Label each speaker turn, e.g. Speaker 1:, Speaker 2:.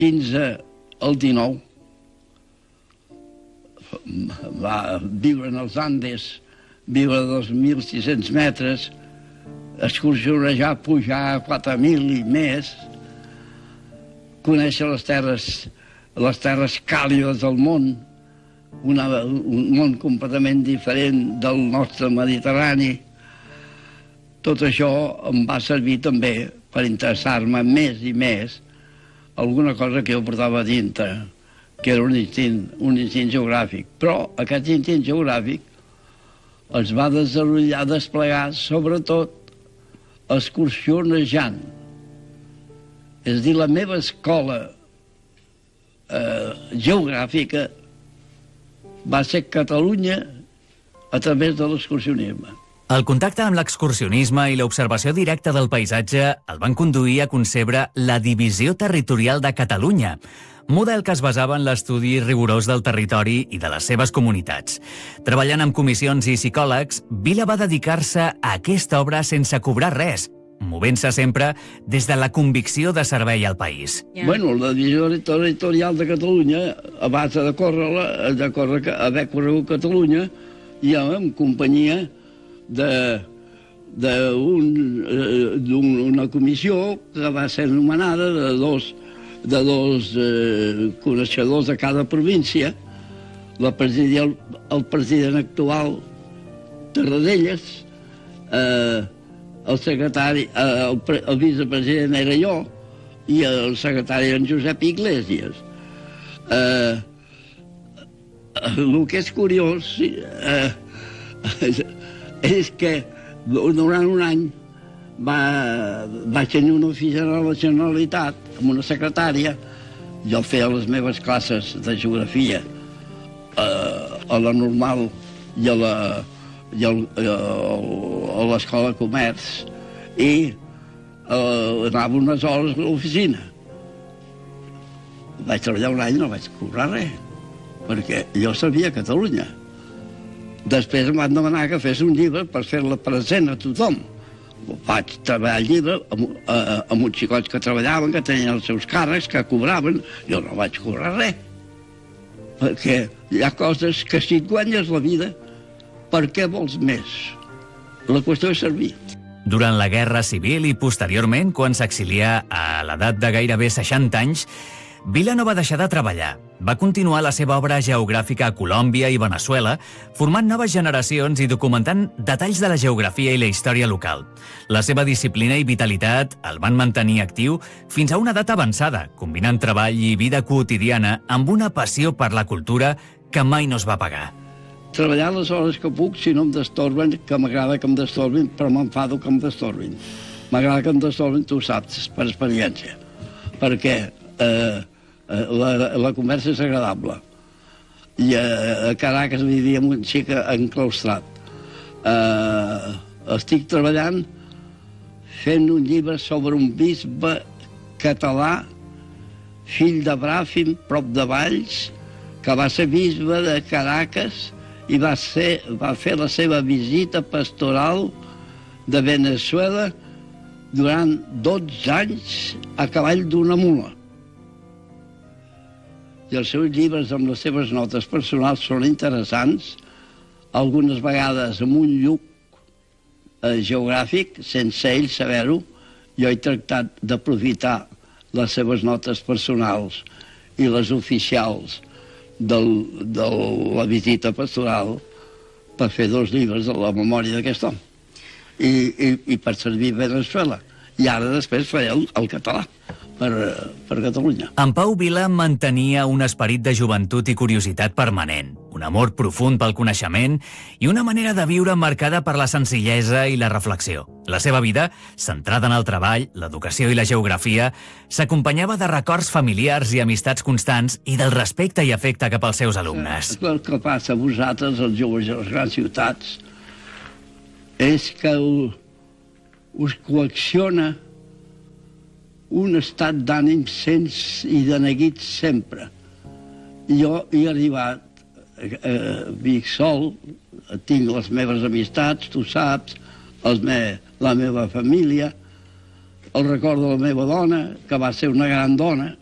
Speaker 1: 15 al 19 va viure en els Andes, viure a 2.600 metres, excursionejar, pujar a 4.000 i més, conèixer les terres càlides del món, un món completament diferent del nostre Mediterrani. Tot això em va servir també per interessar-me més i més alguna cosa que jo portava dintre, que era un instint geogràfic. Però aquest instint geogràfic es va desenvolupar, desplegar, sobretot excursionejant. És a dir, la meva escola geogràfica va ser Catalunya a través de l'excursionisme.
Speaker 2: El contacte amb l'excursionisme i l'observació directa del paisatge el van conduir a concebre la Divisió Territorial de Catalunya, model que es basava en l'estudi rigorós del territori i de les seves comunitats. Treballant amb comissions i psicòlegs, Vila va dedicar-se a aquesta obra sense cobrar res, movent-se sempre des de la convicció de servei al país.
Speaker 1: Bueno, la Divisió Territorial de Catalunya, a base de córrer-la, haver corregut Catalunya, i en companyia d'una comissió que va ser nomenada de dos coneixedors de cada província. La presidia el president actual Tarradellas, el secretari, el vicepresident era jo, i el secretari era en Josep Iglesias. El que és curiós és que durant un any vaig tenir una oficina de la Generalitat amb una secretària. Jo feia les meves classes de geografia a la normal i a l'escola de comerç, i anava unes hores a l'oficina. Vaig treballar un any i no vaig cobrar res, perquè jo sabia Catalunya. Després em van demanar que fes un llibre per fer-la present a tothom. Vaig treballar el llibre amb uns xicots que treballaven, que tenien els seus càrrecs, que cobraven. Jo no vaig cobrar res, perquè hi ha coses que si et guanyes la vida, per què vols més? La qüestió és servir.
Speaker 2: Durant la Guerra Civil i posteriorment, quan s'exilià a l'edat de gairebé 60 anys, Vila no va deixar de treballar. Va continuar la seva obra geogràfica a Colòmbia i Veneçuela, formant noves generacions i documentant detalls de la geografia i la història local. La seva disciplina i vitalitat el van mantenir actiu fins a una edat avançada, combinant treball i vida quotidiana amb una passió per la cultura que mai no es va pagar.
Speaker 1: Treballar les hores que puc, si no em destorben, que m'agrada que em destorbin, però m'enfado que em destorbin. M'agrada que em destorbin, tu ho saps, per experiència, perquè la conversa és agradable. I a Caracas vivia amb un xic enclaustrat. Estic treballant fent un llibre sobre un bisbe català, fill de Bràfim, prop de Valls, que va ser bisbe de Caracas i va fer la seva visita pastoral de Veneçuela durant 12 anys a cavall d'una mula. I els seus llibres amb les seves notes personals són interessants, algunes vegades amb un lluc geogràfic, sense ell saber-ho. Jo he tractat d'aprofitar les seves notes personals i les oficials de la visita pastoral per fer 2 llibres de la memòria d'aquest home i per servir a Veneçuela. I ara després faré el català per Catalunya.
Speaker 2: En Pau Vila mantenia un esperit de joventut i curiositat permanent, un amor profund pel coneixement i una manera de viure marcada per la senzillesa i la reflexió. La seva vida, centrada en el treball, l'educació i la geografia, s'acompanyava de records familiars i amistats constants i del respecte i afecte cap als seus alumnes.
Speaker 1: El que passa a vosaltres, els joves de les grans ciutats, és que us coacciona un estat d'ànim sens i de neguit sempre. Jo he arribat, vic sol, tinc les meves amistats, tu saps, la meva família, el record de la meva dona, que va ser una gran dona,